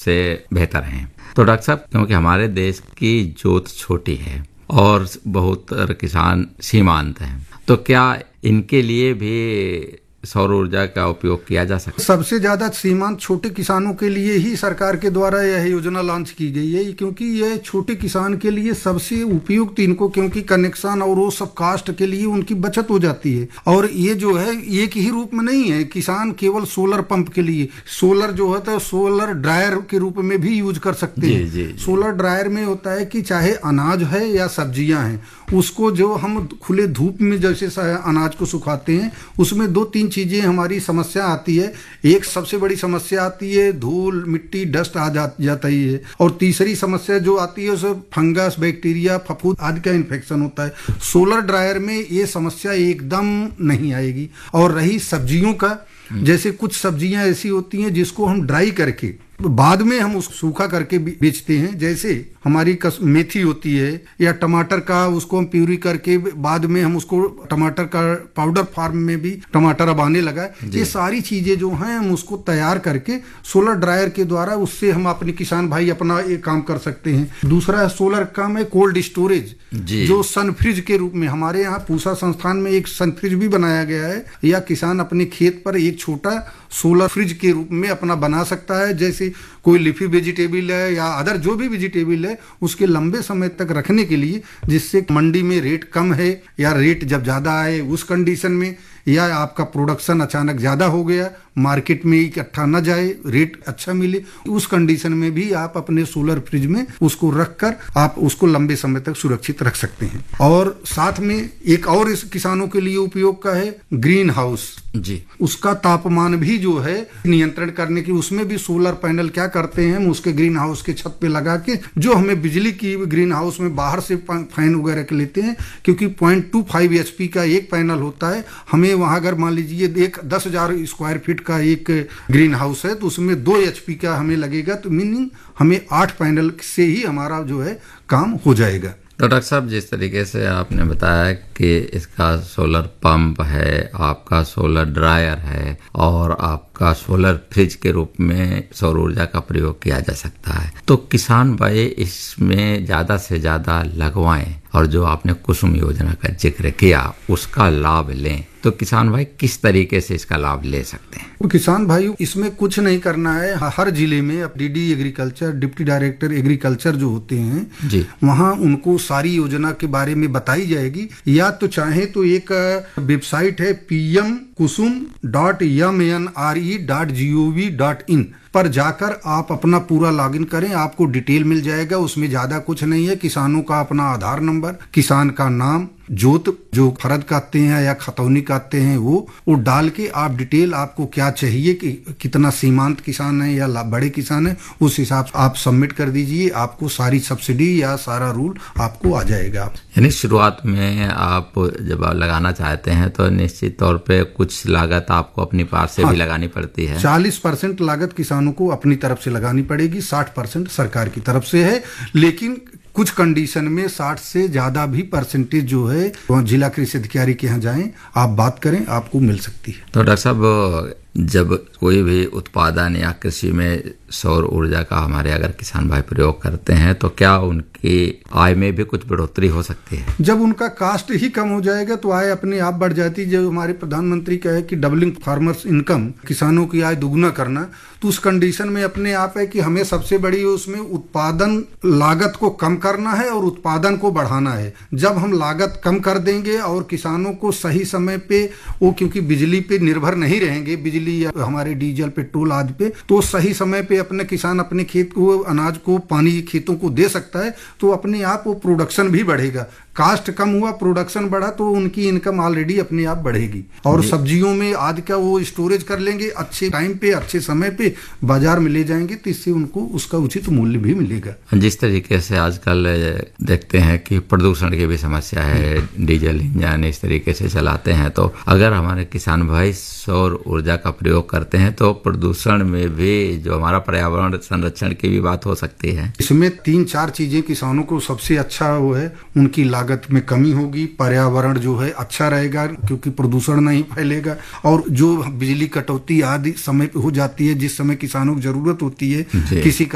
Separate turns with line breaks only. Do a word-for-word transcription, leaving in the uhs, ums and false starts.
से बेहतर हैं। तो डॉक्टर साहब, क्योंकि हमारे देश की जोत छोटी है और बहुत किसान सीमांत हैं, तो क्या इनके लिए भी सौर ऊर्जा का उपयोग किया जा सकता है?
सबसे ज्यादा सीमांत छोटे किसानों के लिए ही सरकार के द्वारा यह योजना लॉन्च की गई है, क्योंकि यह छोटे किसान के लिए सबसे उपयुक्त इनको, क्योंकि कनेक्शन और वो सब कास्ट के लिए उनकी बचत हो जाती है। और ये जो है एक ही रूप में नहीं है, किसान केवल सोलर पंप के लिए, सोलर जो होता है सोलर ड्रायर के रूप में भी यूज कर सकते हैं। जी, जी। सोलर ड्रायर में होता है कि चाहे अनाज है या सब्जियां हैं, उसको जो हम खुले धूप में जैसे अनाज को सुखाते हैं, उसमें दो तीन चीजें हमारी समस्या आती है। एक सबसे बड़ी समस्या आती है धूल मिट्टी डस्ट आ जा, जाता ही है, और तीसरी समस्या जो आती है उसमें फंगस बैक्टीरिया फफूंद आदि का इन्फेक्शन होता है। सोलर ड्रायर में ये समस्या एकदम नहीं आएगी। और रही सब्जियों का, जैसे कुछ सब्जियां ऐसी होती हैं जिसको हम ड्राई करके बाद में हम उसको सूखा करके बेचते हैं, जैसे हमारी मेथी होती है या टमाटर का, उसको हम प्यूरी करके बाद में हम उसको टमाटर का पाउडर फॉर्म में भी टमाटर अब आने लगा है। ये सारी चीजें जो हैं हम उसको तैयार करके सोलर ड्रायर के द्वारा उससे हम अपने किसान भाई अपना एक काम कर सकते हैं। दूसरा है सोलर काम है कोल्ड स्टोरेज, जो सन फ्रिज के रूप में हमारे यहाँ पूसा संस्थान में एक सन फ्रिज भी बनाया गया है, या किसान अपने खेत पर एक छोटा सोलर फ्रिज के रूप में अपना बना सकता है। जैसे कोई लीफी वेजिटेबल है या अदर जो भी वेजिटेबल है, उसके लंबे समय तक रखने के लिए, जिससे मंडी में रेट कम है या रेट जब ज्यादा आए उस कंडीशन में, या आपका प्रोडक्शन अचानक ज्यादा हो गया, मार्केट में इकट्ठा न जाए, रेट अच्छा मिले, उस कंडीशन में भी आप अपने सोलर फ्रिज में उसको रखकर आप उसको लंबे समय तक सुरक्षित रख सकते हैं। और साथ में एक और इस किसानों के लिए उपयोग का है ग्रीन हाउस जी, उसका तापमान भी जो है नियंत्रण करने की, उसमें भी सोलर पैनल क्या करते हैं, हम उसके ग्रीन हाउस के छत पे लगा के जो हमें बिजली की ग्रीन हाउस में बाहर से फैन वगैरह के लेते हैं, क्योंकि point two five H P का एक पैनल होता है। हमें वहां अगर मान लीजिए एक दस हजार स्क्वायर फीट का एक ग्रीन हाउस है तो उसमें दो एचपी का हमें लगेगा, तो मीनिंग हमें आठ पैनल से ही हमारा जो है काम हो जाएगा।
तो डॉक्टर साहब, जिस तरीके से आपने बताया कि इसका सोलर पंप है, आपका सोलर ड्रायर है और आपका सोलर फ्रिज के रूप में सौर ऊर्जा का प्रयोग किया जा सकता है, तो किसान भाई इसमें ज्यादा से ज्यादा लगवाएं और जो आपने कुसुम योजना का जिक्र किया उसका लाभ लें। तो किसान भाई किस तरीके से इसका लाभ ले सकते हैं?
तो किसान भाई इसमें कुछ नहीं करना है, हर जिले में DD agriculture, deputy director agriculture जो होते हैं जी, वहाँ उनको सारी योजना के बारे में बताई जाएगी। या तो चाहे तो एक वेबसाइट है P M Kusum dot M N R E dot G O V dot in पर जाकर आप अपना पूरा लॉगिन करें, आपको डिटेल मिल जाएगा। उसमें ज्यादा कुछ नहीं है, किसानों का अपना आधार नंबर, किसान का नाम, जोत जो फरद काटते हैं या खतौनी काटते हैं वो वो डाल के आप डिटेल आपको क्या चाहिए कि कितना सीमांत किसान है या बड़े किसान है, उस हिसाब से आप सबमिट कर दीजिए, आपको सारी सब्सिडी या सारा रूल आपको आ जाएगा।
यानी शुरुआत में आप जब आप लगाना चाहते हैं तो निश्चित तौर पे कुछ लागत आपको अपनी पास से हाँ, भी लगानी पड़ती है।
चालीस परसेंट लागत किसानों को अपनी तरफ से लगानी पड़ेगी, साठ परसेंट सरकार की तरफ से है। लेकिन कुछ कंडीशन में साठ से ज्यादा भी परसेंटेज जो है जिला कृषि अधिकारी के यहाँ जाएं, आप बात करें, आपको मिल सकती है।
तो डॉक्टर साहब, जब कोई भी उत्पादन या कृषि में सौर ऊर्जा का हमारे अगर किसान भाई प्रयोग करते हैं तो क्या उनकी आय में भी कुछ बढ़ोतरी हो सकती है?
जब उनका कास्ट ही कम हो जाएगा तो आय अपने आप बढ़ जाती है। जब हमारे प्रधानमंत्री का है कि डबलिंग फार्मर्स इनकम, किसानों की आय दुगुना करना, तो उस कंडीशन में अपने आप है कि हमें सबसे बड़ी उसमें उत्पादन लागत को कम करना है और उत्पादन को बढ़ाना है। जब हम लागत कम कर देंगे और किसानों को सही समय पे वो, क्योंकि बिजली पे निर्भर नहीं रहेंगे, बिजली या हमारे डीजल पेट्रोल आदि पे, तो सही समय पे अपने किसान अपने खेत को अनाज को पानी खेतों को दे सकता है, तो अपने आप वो प्रोडक्शन भी बढ़ेगा। कास्ट कम हुआ, प्रोडक्शन बढ़ा, तो उनकी इनकम ऑलरेडी अपने आप बढ़ेगी। और सब्जियों में आदि का वो स्टोरेज कर लेंगे, अच्छे टाइम पे अच्छे समय पे बाजार में ले जाएंगे, तो इससे उनको उसका उचित मूल्य भी मिलेगा।
जिस तरीके से आजकल देखते हैं कि प्रदूषण की भी समस्या है, डीजल इंजन इस तरीके से चलाते हैं, तो अगर हमारे किसान भाई सौर ऊर्जा का प्रयोग करते हैं तो प्रदूषण में भी जो हमारा पर्यावरण संरक्षण की भी बात हो सकती है।
इसमें तीन चार चीजें किसानों को सबसे अच्छा वो है, उनकी लागत में कमी होगी, पर्यावरण जो है अच्छा रहेगा क्योंकि प्रदूषण नहीं फैलेगा, और जो बिजली कटौती आदि समय पे हो जाती है जिस समय किसानों को जरूरत होती है, किसी